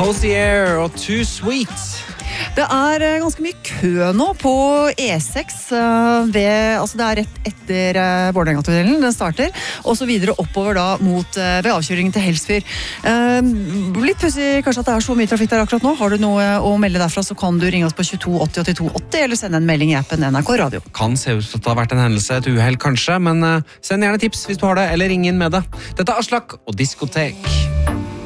Hosier og Too Sweet. Det ganske mye kø nå på E6 det rett etter Vålerenga-tunnelen, den starter, og så videre oppover da ved avkjøringen til Helsfyr. Litt pussig kanskje at det så mye trafikk der akkurat nå. Har du noe å melde derfra, så kan du ringe oss på 22 80 82 80, eller sende en melding i appen NRK Radio. Kan se ut som det har vært en hendelse, et uheld kanskje, men send gjerne tips hvis du har det, eller ring inn med det. Dette Aslak og Diskotek.